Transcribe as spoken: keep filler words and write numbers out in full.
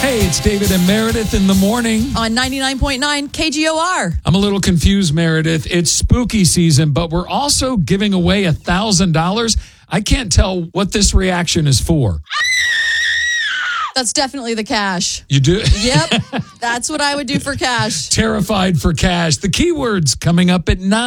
Hey, it's David and Meredith in the morning. On ninety-nine point nine K G O R. I'm a little confused, Meredith. It's spooky season, but we're also giving away one thousand dollars. I can't tell what this reaction is for. That's definitely the cash. You do? Yep. That's what I would do for cash. Terrified for cash. The keywords coming up at nine.